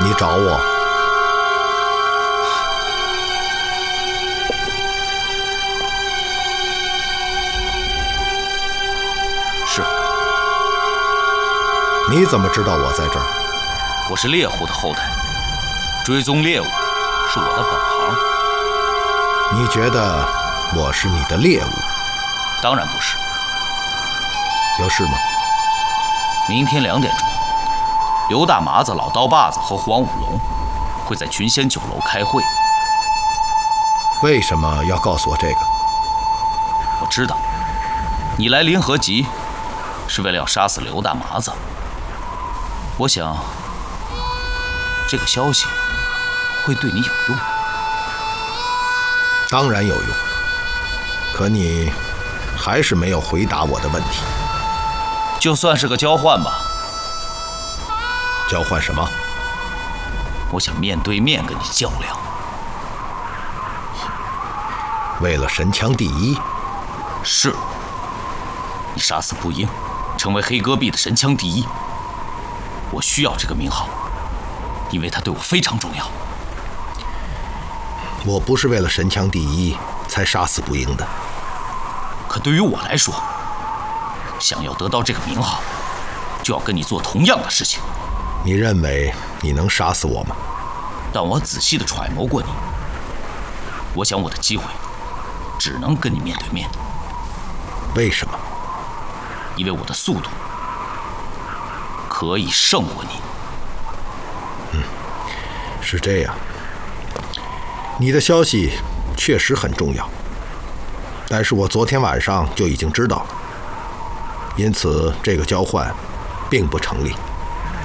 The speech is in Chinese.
你找我？ 是。 你怎么知道我在这儿？ 我是猎户的后代，追踪猎物是我的本行。 你觉得我是你的猎物？ 当然不是。 有事吗？ 明天2点钟，刘大麻子、老刀把子和黄五龙会在群仙酒楼开会。 为什么要告诉我这个？ 我知道，你来临河集是为了要杀死刘大麻子。我想，这个消息会对你有用。 当然有用，可你还是没有回答我的问题。 就算是个交换吧。 交换什么？ 我想面对面跟你较量。 为了神枪第一？ 是。你杀死步英，成为黑戈壁的神枪第一。我需要这个名号，因为它对我非常重要。 我不是为了神枪第一才杀死步英的。 可对于我来说，想要得到这个名号，就要跟你做同样的事情。 你认为你能杀死我吗？ 但我仔细地揣摩过你，我想我的机会只能跟你面对面。 为什么？ 因为我的速度可以胜过你。 是这样。你的消息确实很重要，但是我昨天晚上就已经知道了，因此这个交换并不成立。